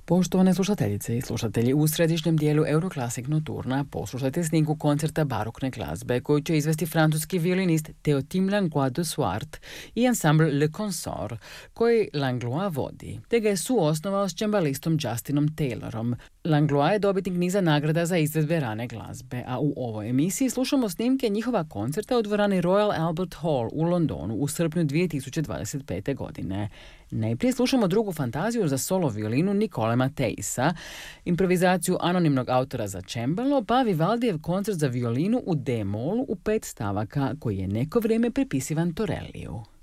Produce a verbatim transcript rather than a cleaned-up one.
Poštovane slušateljice i slušatelji, u središnjem dijelu Euroclassic Nocturna poslušajte snimku koncerta barokne glazbe koju će izvesti francuski violinist Théotime Langlois de Swart i ansambl Le Consort koji Langlois vodi, te ga je suosnovao s čembalistom Justinom Taylorom. Langlois je dobitnik niza nagrada za izvedbe rane glazbe, a u ovoj emisiji slušamo snimke njihova koncerta u dvorani Royal Albert Hall u Londonu u srpnju dvije tisuće dvadeset pete. godine. Najprije slušamo drugu fantaziju za solo violinu Nicole Mateisa, improvizaciju anonimnog autora za čembalo, pa Vivaldijev koncert za violinu u D-molu u pet stavaka koji je neko vrijeme pripisivan Torelliju.